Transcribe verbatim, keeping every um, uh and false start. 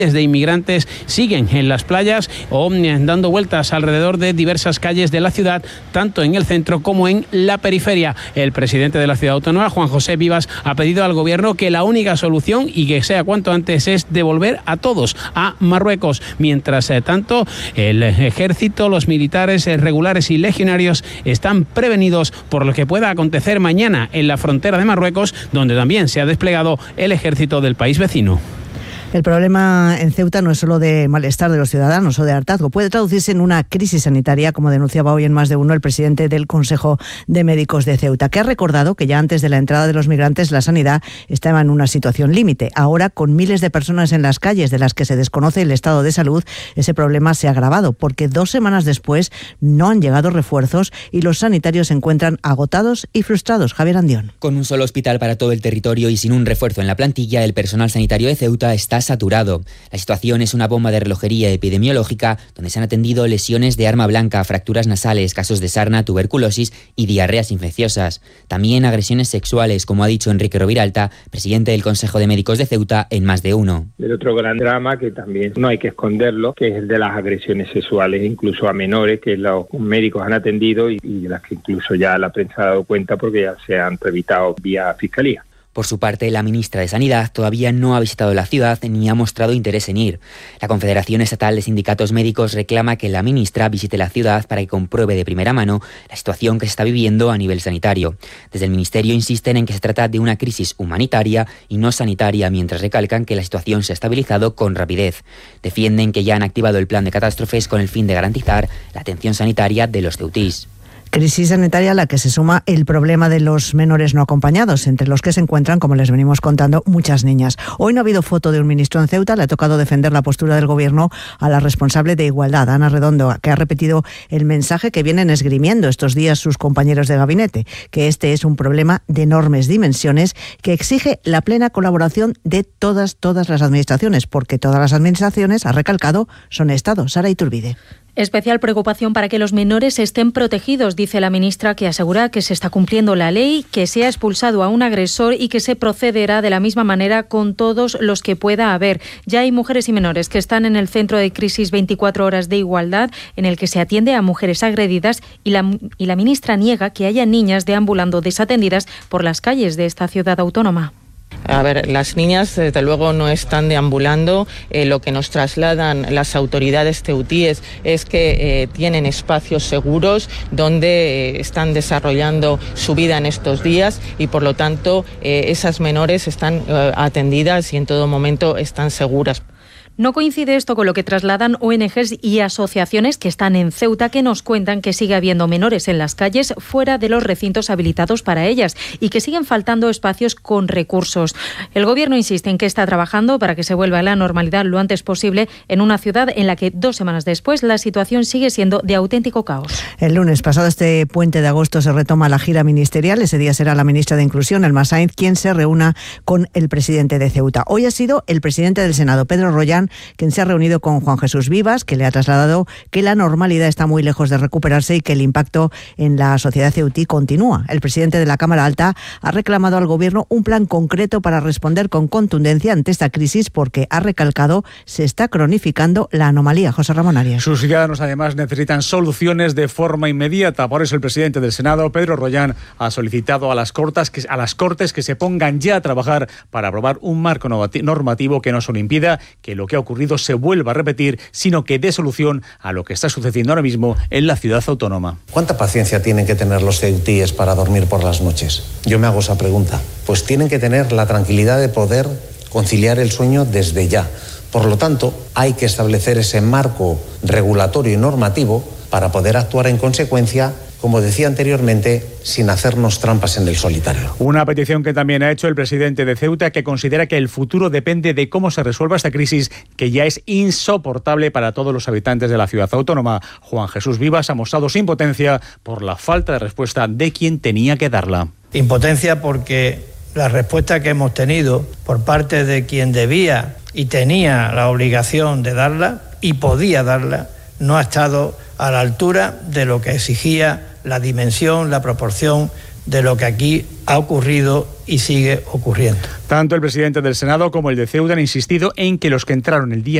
de inmigrantes siguen en las playas o dando vueltas alrededor de diversas calles de la ciudad, tanto en el centro como en la periferia. El presidente de la ciudad autónoma, Juan José Vivas, ha pedido al gobierno que la única solución, y que sea cuanto antes, es devolver a todos a Marruecos. Mientras eh, tanto, el ejército, los militares eh, regulares y legionarios están prevenidos por lo que pueda acontecer mañana en la frontera de Marruecos, donde también se ha desplegado el ejército del país vecino. El problema en Ceuta no es solo de malestar de los ciudadanos o de hartazgo, puede traducirse en una crisis sanitaria, como denunciaba hoy en Más de Uno el presidente del Consejo de Médicos de Ceuta, que ha recordado que ya antes de la entrada de los migrantes la sanidad estaba en una situación límite. Ahora, con miles de personas en las calles de las que se desconoce el estado de salud, ese problema se ha agravado, porque dos semanas después no han llegado refuerzos y los sanitarios se encuentran agotados y frustrados. Javier Andión. Con un solo hospital para todo el territorio y sin un refuerzo en la plantilla, el personal sanitario de Ceuta está saturado. La situación es una bomba de relojería epidemiológica donde se han atendido lesiones de arma blanca, fracturas nasales, casos de sarna, tuberculosis y diarreas infecciosas. También agresiones sexuales, como ha dicho Enrique Roviralta, presidente del Consejo de Médicos de Ceuta, en Más de Uno. El otro gran drama, que también no hay que esconderlo, que es el de las agresiones sexuales, incluso a menores, que los médicos han atendido y, y de las que incluso ya la prensa ha dado cuenta porque ya se han revitado vía fiscalía. Por su parte, la ministra de Sanidad todavía no ha visitado la ciudad ni ha mostrado interés en ir. La Confederación Estatal de Sindicatos Médicos reclama que la ministra visite la ciudad para que compruebe de primera mano la situación que se está viviendo a nivel sanitario. Desde el Ministerio insisten en que se trata de una crisis humanitaria y no sanitaria, mientras recalcan que la situación se ha estabilizado con rapidez. Defienden que ya han activado el plan de catástrofes con el fin de garantizar la atención sanitaria de los ceutís. Crisis sanitaria a la que se suma el problema de los menores no acompañados, entre los que se encuentran, como les venimos contando, muchas niñas. Hoy no ha habido foto de un ministro en Ceuta, le ha tocado defender la postura del gobierno a la responsable de Igualdad, Ana Redondo, que ha repetido el mensaje que vienen esgrimiendo estos días sus compañeros de gabinete, que este es un problema de enormes dimensiones que exige la plena colaboración de todas, todas las administraciones, porque todas las administraciones, ha recalcado, son Estado. Sara Iturbide. Especial preocupación para que los menores estén protegidos, dice la ministra, que asegura que se está cumpliendo la ley, que se ha expulsado a un agresor y que se procederá de la misma manera con todos los que pueda haber. Ya hay mujeres y menores que están en el Centro de Crisis veinticuatro horas de Igualdad, en el que se atiende a mujeres agredidas, y la, y la ministra niega que haya niñas deambulando desatendidas por las calles de esta ciudad autónoma. A ver, las niñas desde luego no están deambulando. Eh, lo que nos trasladan las autoridades ceutíes es que eh, tienen espacios seguros donde eh, están desarrollando su vida en estos días y por lo tanto eh, esas menores están eh, atendidas y en todo momento están seguras. No coincide esto con lo que trasladan O N Ges y asociaciones que están en Ceuta, que nos cuentan que sigue habiendo menores en las calles fuera de los recintos habilitados para ellas y que siguen faltando espacios con recursos. El Gobierno insiste en que está trabajando para que se vuelva a la normalidad lo antes posible en una ciudad en la que dos semanas después la situación sigue siendo de auténtico caos. El lunes pasado, este puente de agosto, se retoma la gira ministerial. Ese día será la ministra de Inclusión, Elma Sainz, quien se reúna con el presidente de Ceuta. Hoy ha sido el presidente del Senado, Pedro Rollán, quien se ha reunido con Juan Jesús Vivas, que le ha trasladado que la normalidad está muy lejos de recuperarse y que el impacto en la sociedad ceutí continúa. El presidente de la Cámara Alta ha reclamado al Gobierno un plan concreto para responder con contundencia ante esta crisis, porque, ha recalcado, se está cronificando la anomalía. José Ramón Arias. Sus ciudadanos, además, necesitan soluciones de forma inmediata. Por eso el presidente del Senado, Pedro Rollán, ha solicitado a las Cortes que, a las Cortes que se pongan ya a trabajar para aprobar un marco normativo que no solo impida que lo que ha ocurrido se vuelva a repetir, sino que dé solución a lo que está sucediendo ahora mismo en la ciudad autónoma. ¿Cuánta paciencia tienen que tener los ceutíes para dormir por las noches? Yo me hago esa pregunta. Pues tienen que tener la tranquilidad de poder conciliar el sueño desde ya. Por lo tanto, hay que establecer ese marco regulatorio y normativo para poder actuar en consecuencia, como decía anteriormente, sin hacernos trampas en el solitario. Una petición que también ha hecho el presidente de Ceuta, que considera que el futuro depende de cómo se resuelva esta crisis, que ya es insoportable para todos los habitantes de la ciudad autónoma. Juan Jesús Vivas ha mostrado su impotencia por la falta de respuesta de quien tenía que darla. Impotencia porque la respuesta que hemos tenido por parte de quien debía y tenía la obligación de darla y podía darla, no ha estado a la altura de lo que exigía la dimensión, la proporción de lo que aquí ha ocurrido y sigue ocurriendo. Tanto el presidente del Senado como el de Ceuta han insistido en que los que entraron el día